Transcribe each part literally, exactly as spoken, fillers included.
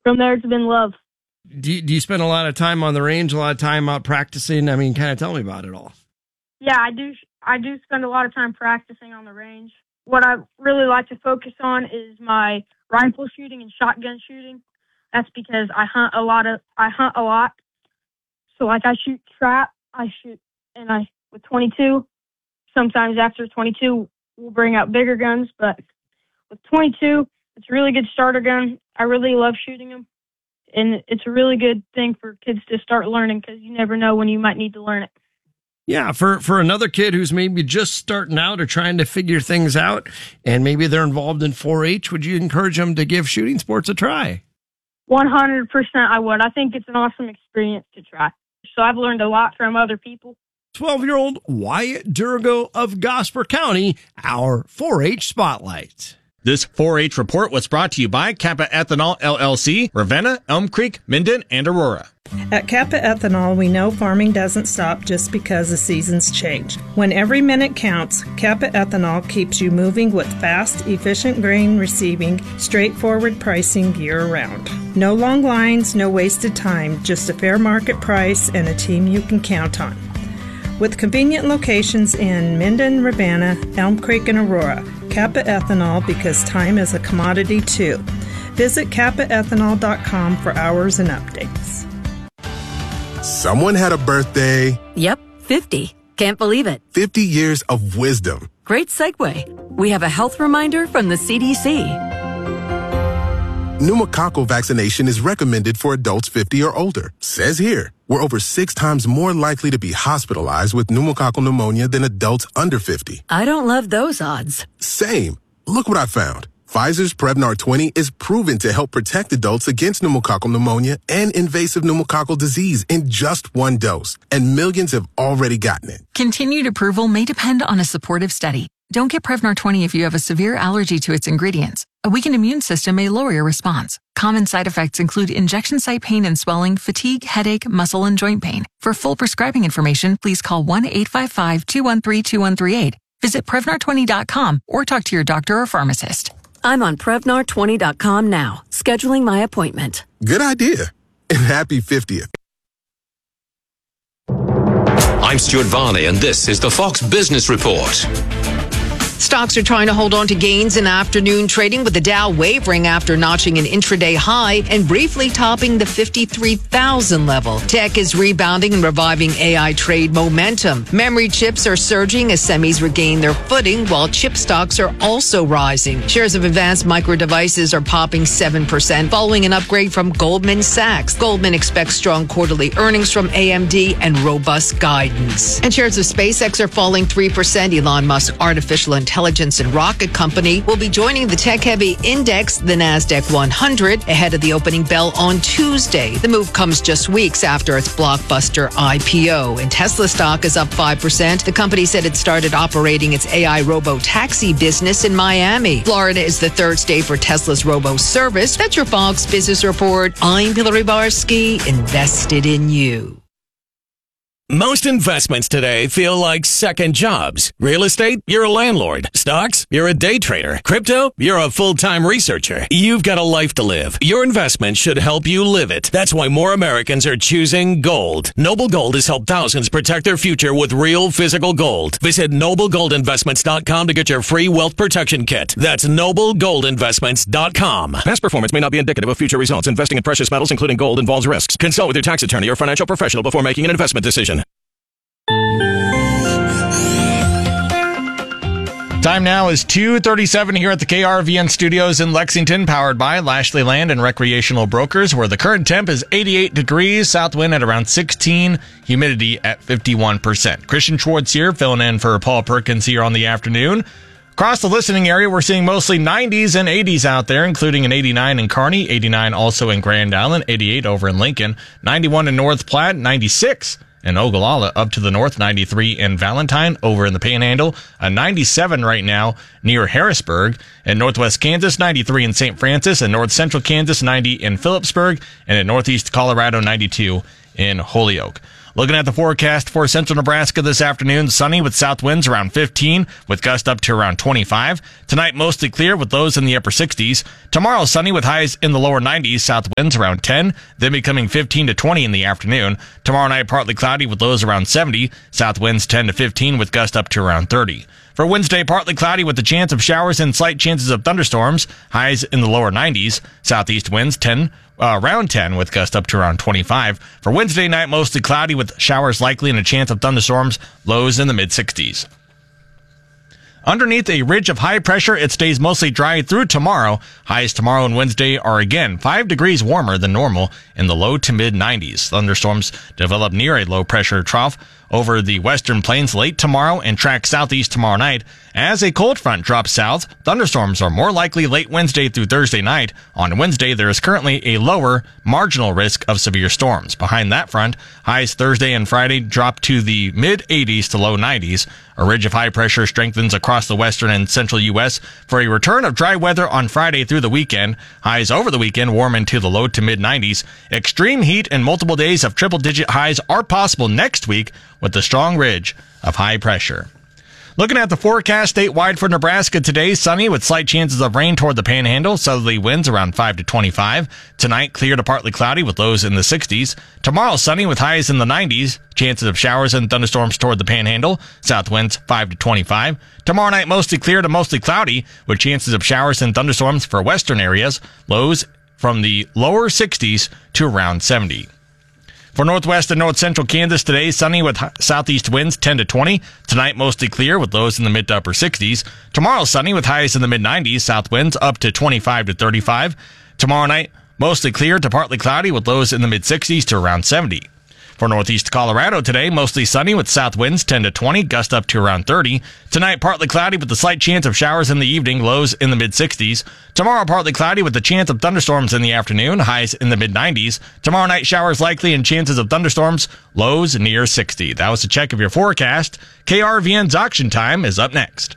from there, it's been love. Do you, do you spend a lot of time on the range, a lot of time out practicing? I mean, kind of tell me about it all. Yeah, I do. I do spend a lot of time practicing on the range. What I really like to focus on is my rifle shooting and shotgun shooting. That's because I hunt a lot of. I hunt a lot. So, like, I shoot trap. I shoot, and I with twenty-two. Sometimes after twenty-two, we'll bring out bigger guns. But with twenty-two, it's a really good starter gun. I really love shooting them. And it's a really good thing for kids to start learning because you never know when you might need to learn it. Yeah, for, for another kid who's maybe just starting out or trying to figure things out, and maybe they're involved in four H, would you encourage them to give shooting sports a try? one hundred percent I would. I think it's an awesome experience to try. So I've learned a lot from other people. twelve-year-old Wyatt Durgo of Gosper County, our four H Spotlight. This four H report was brought to you by Kappa Ethanol, L L C, Ravenna, Elm Creek, Minden, and Aurora. At Kappa Ethanol, we know farming doesn't stop just because the seasons change. When every minute counts, Kappa Ethanol keeps you moving with fast, efficient grain receiving, straightforward pricing year-round. No long lines, no wasted time, just a fair market price and a team you can count on. With convenient locations in Minden, Ravenna, Elm Creek, and Aurora, Kappa Ethanol, because time is a commodity too. Visit kappa ethanol dot com for hours and updates. Someone had a birthday. Yep, fifty. Can't believe it. fifty years of wisdom. Great segue. We have a health reminder from the C D C. Pneumococcal vaccination is recommended for adults fifty or older. Says here, we're over six times more likely to be hospitalized with pneumococcal pneumonia than adults under fifty. I don't love those odds. Same. Look what I found. Pfizer's Prevnar twenty is proven to help protect adults against pneumococcal pneumonia and invasive pneumococcal disease in just one dose. And millions have already gotten it. Continued approval may depend on a supportive study. Don't get Prevnar twenty if you have a severe allergy to its ingredients. A weakened immune system may lower your response. Common side effects include injection site pain and swelling, fatigue, headache, muscle, and joint pain. For full prescribing information, please call one eight five five, two one three, two one three eight. Visit Prevnar twenty dot com or talk to your doctor or pharmacist. I'm on Prevnar twenty dot com now, scheduling my appointment. Good idea. And happy fiftieth. I'm Stuart Varney, and this is the Fox Business Report. Stocks are trying to hold on to gains in afternoon trading, with the Dow wavering after notching an intraday high and briefly topping the fifty-three thousand level. Tech is rebounding and reviving A I trade momentum. Memory chips are surging as semis regain their footing, while chip stocks are also rising. Shares of advanced micro devices are popping seven percent following an upgrade from Goldman Sachs. Goldman expects strong quarterly earnings from A M D and robust guidance. And shares of SpaceX are falling three percent. Elon Musk's artificial intelligence and rocket company will be joining the tech-heavy index, the NASDAQ one hundred, ahead of the opening bell on Tuesday. The move comes just weeks after its blockbuster I P O. And Tesla stock is up five percent. The company said it started operating its A I robo-taxi business in Miami. Florida is the third state for Tesla's robo-service. That's your Fox Business Report. I'm Hillary Barsky, invested in you. Most investments today feel like second jobs. Real estate, you're a landlord. Stocks, you're a day trader. Crypto, you're a full-time researcher. You've got a life to live. Your investment should help you live it. That's why more Americans are choosing gold. Noble Gold has helped thousands protect their future with real physical gold. Visit noble gold investments dot com to get your free wealth protection kit. That's noble gold investments dot com. Past performance may not be indicative of future results. Investing in precious metals, including gold, involves risks. Consult with your tax attorney or financial professional before making an investment decision. Time now is two thirty-seven here at the K R V N studios in Lexington, powered by Lashley Land and Recreational Brokers, where the current temp is eighty-eight degrees, south wind at around sixteen, humidity at fifty-one percent. Christian Schwartz here, filling in for Paul Perkins here on the afternoon. Across the listening area, we're seeing mostly nineties and eighties out there, including an eighty-nine in Kearney, eighty-nine also in Grand Island, eighty-eight over in Lincoln, ninety-one in North Platte, ninety-six in Ogallala, up to the north, ninety-three in Valentine, over in the Panhandle, a ninety-seven right now near Harrisburg, in northwest Kansas, ninety-three in Saint Francis, and north central Kansas, ninety in Phillipsburg, and in northeast Colorado, ninety-two in Holyoke. Looking at the forecast for central Nebraska this afternoon, sunny with south winds around fifteen, with gusts up to around twenty-five. Tonight, mostly clear with lows in the upper sixties. Tomorrow, sunny with highs in the lower nineties, south winds around ten, then becoming fifteen to twenty in the afternoon. Tomorrow night, partly cloudy with lows around seventy, south winds ten to fifteen, with gusts up to around thirty. For Wednesday, partly cloudy with the chance of showers and slight chances of thunderstorms, highs in the lower nineties, southeast winds ten, uh, around ten, with gusts up to around twenty-five. For Wednesday night, mostly cloudy with showers likely and a chance of thunderstorms, lows in the mid-sixties. Underneath a ridge of high pressure, it stays mostly dry through tomorrow. Highs tomorrow and Wednesday are again five degrees warmer than normal in the low to mid nineties. Thunderstorms develop near a low pressure trough over the western plains late tomorrow and track southeast tomorrow night. As a cold front drops south, thunderstorms are more likely late Wednesday through Thursday night. On Wednesday, there is currently a lower marginal risk of severe storms. Behind that front, highs Thursday and Friday drop to the mid eighties to low nineties. A ridge of high pressure strengthens across the western and central U S for a return of dry weather on Friday through the weekend. Highs over the weekend warm into the low to mid nineties. Extreme heat and multiple days of triple digit highs are possible next week with the strong ridge of high pressure. Looking at the forecast statewide for Nebraska today, sunny with slight chances of rain toward the panhandle, southerly winds around five to twenty-five. Tonight, clear to partly cloudy with lows in the sixties. Tomorrow, sunny with highs in the nineties, chances of showers and thunderstorms toward the panhandle, south winds five to twenty-five. Tomorrow night, mostly clear to mostly cloudy with chances of showers and thunderstorms for western areas, lows from the lower sixties to around seventy. For northwest and north central Kansas today, sunny with southeast winds ten to twenty. Tonight, mostly clear with lows in the mid to upper sixties. Tomorrow, sunny with highs in the mid nineties, south winds up to twenty-five to thirty-five. Tomorrow night, mostly clear to partly cloudy with lows in the mid sixties to around seventy. For northeast Colorado today, mostly sunny with south winds ten to twenty, gust up to around thirty. Tonight, partly cloudy with a slight chance of showers in the evening, lows in the mid sixties. Tomorrow, partly cloudy with the chance of thunderstorms in the afternoon, highs in the mid nineties. Tomorrow night, showers likely and chances of thunderstorms, lows near sixty. That was a check of your forecast. K R V N's Auction Time is up next.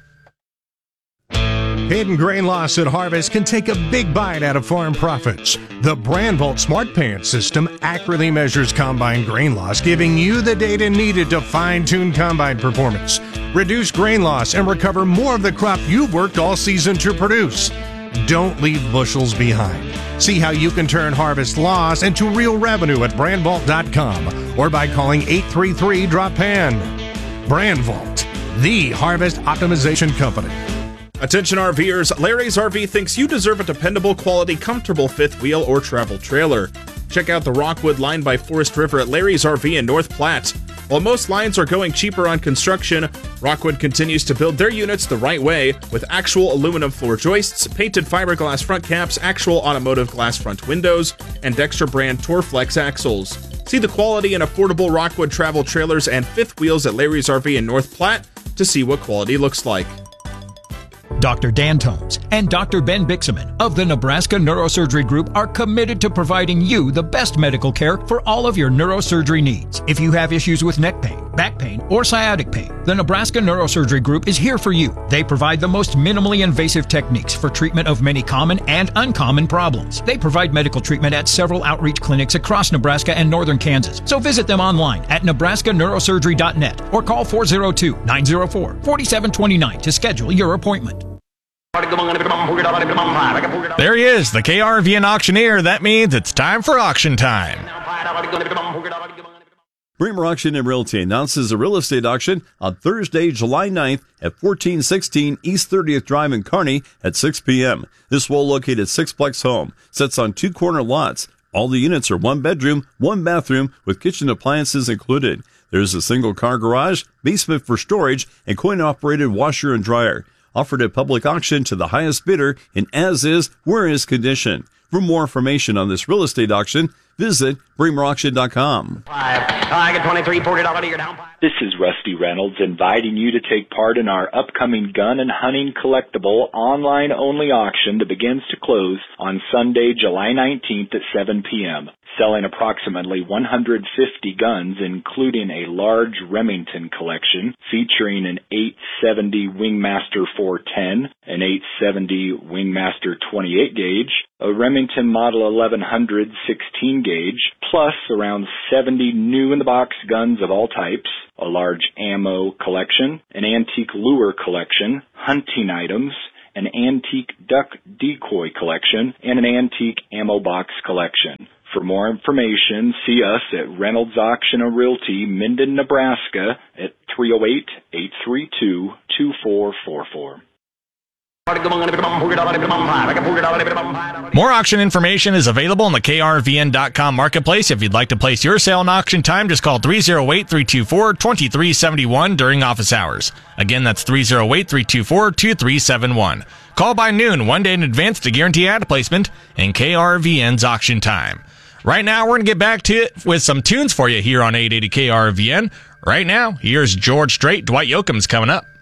Hidden grain loss at harvest can take a big bite out of farm profits. The BrandVault Smart Pan system accurately measures combine grain loss, giving you the data needed to fine-tune combine performance, reduce grain loss, and recover more of the crop you've worked all season to produce. Don't leave bushels behind. See how you can turn harvest loss into real revenue at brand vault dot com or by calling eight three three, drop pan. BrandVault, the harvest optimization company. Attention RVers, Larry's R V thinks you deserve a dependable, quality, comfortable fifth wheel or travel trailer. Check out the Rockwood line by Forest River at Larry's R V in North Platte. While most lines are going cheaper on construction, Rockwood continues to build their units the right way with actual aluminum floor joists, painted fiberglass front caps, actual automotive glass front windows, and Dexter brand Torflex axles. See the quality and affordable Rockwood travel trailers and fifth wheels at Larry's R V in North Platte to see what quality looks like. Doctor Dan Tomes and Doctor Ben Bixaman of the Nebraska Neurosurgery Group are committed to providing you the best medical care for all of your neurosurgery needs. If you have issues with neck pain, back pain, or sciatic pain, the Nebraska Neurosurgery Group is here for you. They provide the most minimally invasive techniques for treatment of many common and uncommon problems. They provide medical treatment at several outreach clinics across Nebraska and northern Kansas. So visit them online at nebraska neurosurgery dot net or call four oh two, nine oh four, four seven two nine to schedule your appointment. There he is, the K R V N auctioneer. That means it's time for auction time. Bremer Auction and Realty announces a real estate auction on Thursday, July ninth at fourteen sixteen East thirtieth Drive in Kearney at six p.m. This well-located sixplex home sits on two corner lots. All the units are one bedroom, one bathroom with kitchen appliances included. There's a single car garage, basement for storage, and coin-operated washer and dryer. Offered at public auction to the highest bidder in as-is, where-is condition. For more information on this real estate auction, visit bremer auction dot com. This is Rusty Reynolds inviting you to take part in our upcoming gun and hunting collectible online-only auction that begins to close on Sunday, July nineteenth at seven p.m. selling approximately one hundred fifty guns, including a large Remington collection featuring an eight seventy Wingmaster four ten, an eight seventy Wingmaster twenty-eight gauge, a Remington Model eleven hundred sixteen gauge, plus around seventy new-in-the-box guns of all types, a large ammo collection, an antique lure collection, hunting items, an antique duck decoy collection, and an antique ammo box collection. For more information, see us at Reynolds Auction and Realty, Minden, Nebraska at three oh eight, eight three two, two four four four. More auction information is available on the K R V N dot com marketplace. If you'd like to place your sale in auction time, just call three oh eight, three two four, two three seven one during office hours. Again, that's three oh eight, three two four, two three seven one. Call by noon, one day in advance to guarantee ad placement in K R V N's auction time. Right now, we're going to get back to it with some tunes for you here on eight eighty K R V N. Right now, here's George Strait, Dwight Yoakam's coming up.